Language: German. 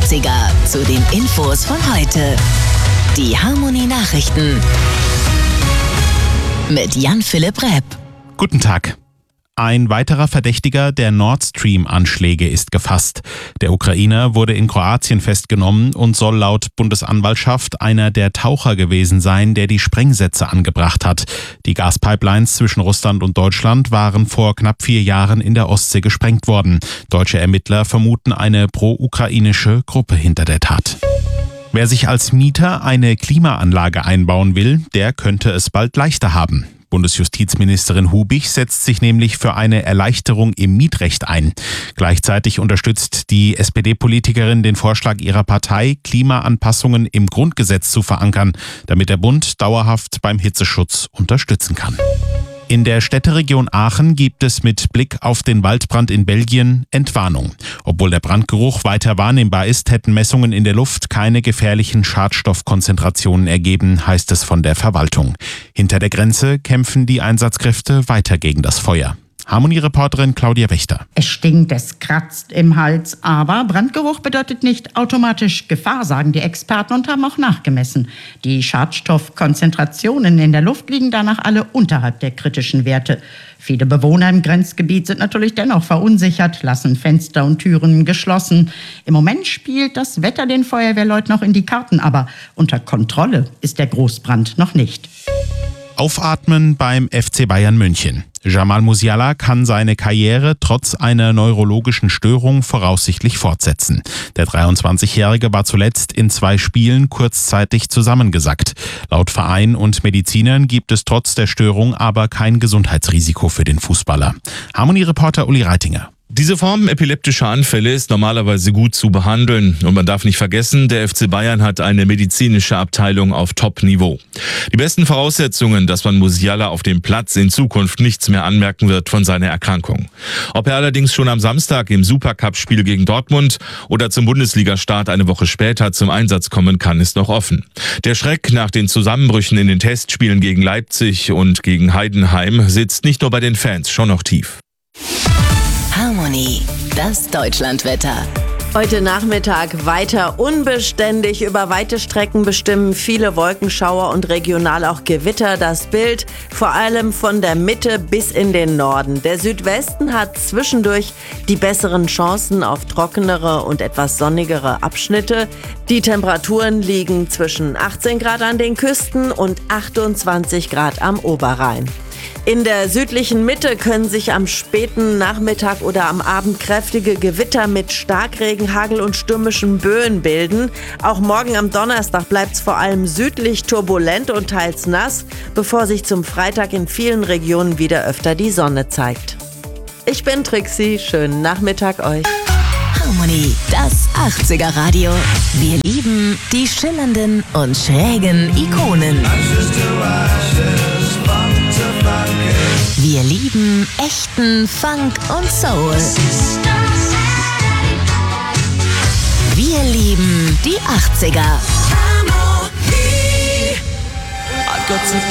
80er zu den Infos von heute. Die Harmony Nachrichten mit Jan-Philipp Repp. Guten Tag. Ein weiterer Verdächtiger der Nord Stream-Anschläge ist gefasst. Der Ukrainer wurde in Kroatien festgenommen und soll laut Bundesanwaltschaft einer der Taucher gewesen sein, der die Sprengsätze angebracht hat. Die Gaspipelines zwischen Russland und Deutschland waren vor knapp 4 Jahren in der Ostsee gesprengt worden. Deutsche Ermittler vermuten eine pro-ukrainische Gruppe hinter der Tat. Wer sich als Mieter eine Klimaanlage einbauen will, der könnte es bald leichter haben. Bundesjustizministerin Hubich setzt sich nämlich für eine Erleichterung im Mietrecht ein. Gleichzeitig unterstützt die SPD-Politikerin den Vorschlag ihrer Partei, Klimaanpassungen im Grundgesetz zu verankern, damit der Bund dauerhaft beim Hitzeschutz unterstützen kann. In der Städteregion Aachen gibt es mit Blick auf den Waldbrand in Belgien Entwarnung. Obwohl der Brandgeruch weiter wahrnehmbar ist, hätten Messungen in der Luft keine gefährlichen Schadstoffkonzentrationen ergeben, heißt es von der Verwaltung. Hinter der Grenze kämpfen die Einsatzkräfte weiter gegen das Feuer. Harmony-Reporterin Claudia Wächter. Es stinkt, es kratzt im Hals, aber Brandgeruch bedeutet nicht automatisch Gefahr, sagen die Experten und haben auch nachgemessen. Die Schadstoffkonzentrationen in der Luft liegen danach alle unterhalb der kritischen Werte. Viele Bewohner im Grenzgebiet sind natürlich dennoch verunsichert, lassen Fenster und Türen geschlossen. Im Moment spielt das Wetter den Feuerwehrleuten noch in die Karten, aber unter Kontrolle ist der Großbrand noch nicht. Aufatmen beim FC Bayern München. Jamal Musiala kann seine Karriere trotz einer neurologischen Störung voraussichtlich fortsetzen. Der 23-Jährige war zuletzt in 2 Spielen kurzzeitig zusammengesackt. Laut Verein und Medizinern gibt es trotz der Störung aber kein Gesundheitsrisiko für den Fußballer. Harmony-Reporter Uli Reitinger. Diese Form epileptischer Anfälle ist normalerweise gut zu behandeln. Und man darf nicht vergessen, der FC Bayern hat eine medizinische Abteilung auf Top-Niveau. Die besten Voraussetzungen, dass man Musiala auf dem Platz in Zukunft nichts mehr anmerken wird von seiner Erkrankung. Ob er allerdings schon am Samstag im Supercup-Spiel gegen Dortmund oder zum Bundesligastart eine Woche später zum Einsatz kommen kann, ist noch offen. Der Schreck nach den Zusammenbrüchen in den Testspielen gegen Leipzig und gegen Heidenheim sitzt nicht nur bei den Fans schon noch tief. Harmony, das Deutschlandwetter. Heute Nachmittag weiter unbeständig. Über weite Strecken bestimmen viele Wolkenschauer und regional auch Gewitter das Bild, vor allem von der Mitte bis in den Norden. Der Südwesten hat zwischendurch die besseren Chancen auf trockenere und etwas sonnigere Abschnitte. Die Temperaturen liegen zwischen 18 Grad an den Küsten und 28 Grad am Oberrhein. In der südlichen Mitte können sich am späten Nachmittag oder am Abend kräftige Gewitter mit Starkregen, Hagel und stürmischen Böen bilden. Auch morgen am Donnerstag bleibt es vor allem südlich turbulent und teils nass, bevor sich zum Freitag in vielen Regionen wieder öfter die Sonne zeigt. Ich bin Trixie, schönen Nachmittag euch. Harmony, das 80er Radio. Wir lieben die schillernden und schrägen Ikonen. Wir lieben echten Funk und Soul. Wir lieben die 80er.